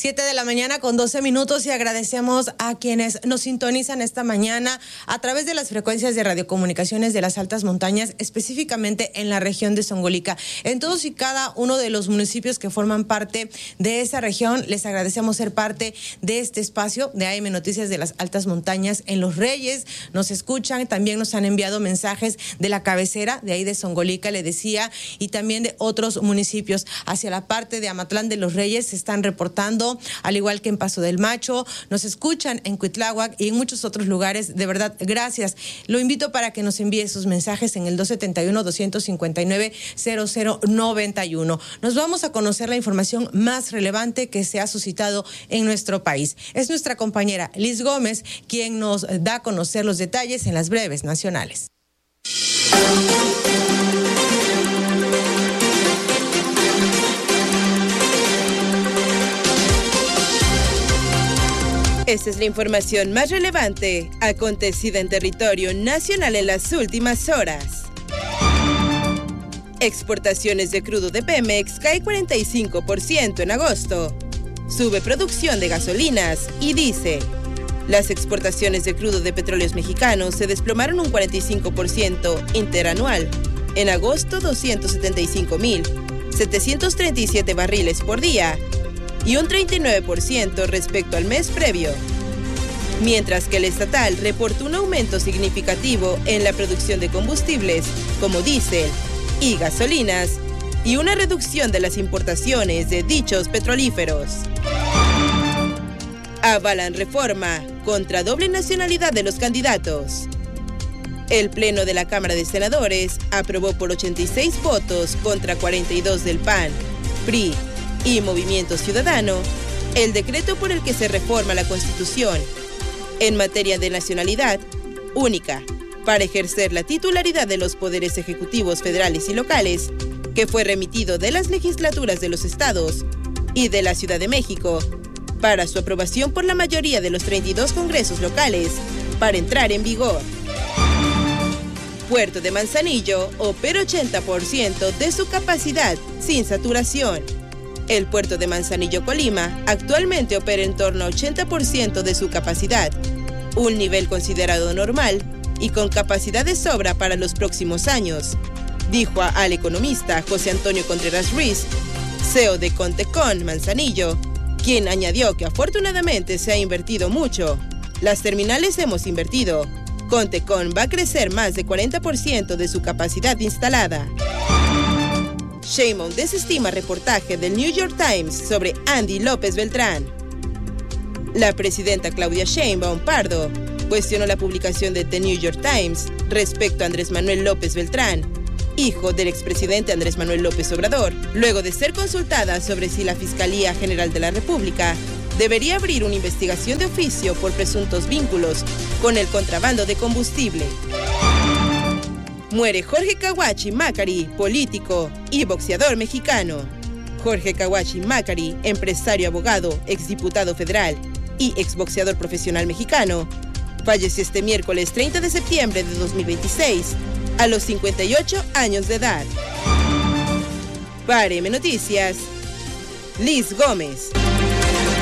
7:12 y agradecemos a quienes nos sintonizan esta mañana a través de las frecuencias de radiocomunicaciones de las altas montañas, específicamente en la región de Zongolica. En todos y cada uno de los municipios que forman parte de esa región, les agradecemos ser parte de este espacio de AM Noticias de las Altas Montañas. En Los Reyes nos escuchan, también nos han enviado mensajes de la cabecera, de ahí de Zongolica, le decía, y también de otros municipios. Hacia la parte de Amatlán de Los Reyes se están reportando, al igual que en Paso del Macho, nos escuchan en Cuitláhuac y en muchos otros lugares. De verdad, gracias. Lo invito para que nos envíe sus mensajes en el 271-259-0091. Nos vamos a conocer la información más relevante que se ha suscitado en nuestro país. Es nuestra compañera Liz Gómez quien nos da a conocer los detalles en las breves nacionales. Esta es la información más relevante acontecida en territorio nacional en las últimas horas. Exportaciones de crudo de Pemex cae 45% en agosto. Sube producción de gasolinas y diésel. Las exportaciones de crudo de petróleos mexicanos se desplomaron un 45% interanual. En agosto, 275,737 barriles por día y un 39% respecto al mes previo. Mientras que el estatal reportó un aumento significativo en la producción de combustibles como diésel y gasolinas y una reducción de las importaciones de dichos petrolíferos. Avalan reforma contra doble nacionalidad de los candidatos. El Pleno de la Cámara de Senadores aprobó por 86 votos contra 42 del PAN, PRI y Movimiento Ciudadano el decreto por el que se reforma la Constitución en materia de nacionalidad única para ejercer la titularidad de los poderes ejecutivos federales y locales, que fue remitido de las legislaturas de los estados y de la Ciudad de México para su aprobación por la mayoría de los 32 congresos locales para entrar en vigor. Puerto de Manzanillo opera 80% de su capacidad sin saturación. El puerto de Manzanillo, Colima, actualmente opera en torno a 80% de su capacidad, un nivel considerado normal y con capacidad de sobra para los próximos años, dijo al economista José Antonio Contreras Ruiz, CEO de Contecon Manzanillo, quien añadió que afortunadamente se ha invertido mucho. Las terminales hemos invertido. Contecon va a crecer más de 40% de su capacidad instalada. Sheinbaum desestima reportaje del New York Times sobre Andy López Beltrán. La presidenta Claudia Sheinbaum Pardo cuestionó la publicación de The New York Times respecto a Andrés Manuel López Beltrán, hijo del expresidente Andrés Manuel López Obrador, luego de ser consultada sobre si la Fiscalía General de la República debería abrir una investigación de oficio por presuntos vínculos con el contrabando de combustible. Muere Jorge Caguachi Macari, político y boxeador mexicano. Jorge Caguachi Macari, empresario, abogado, exdiputado federal y exboxeador profesional mexicano, falleció este miércoles 30 de septiembre de 2026 a los 58 años de edad. Para AM Noticias, Liz Gómez.